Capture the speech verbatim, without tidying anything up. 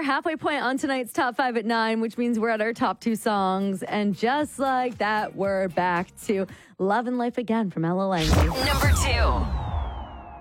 halfway point on tonight's top five at nine, which means we're at our top two songs. And just like that, we're back to Love and Life Again from Ella Langley. Number two.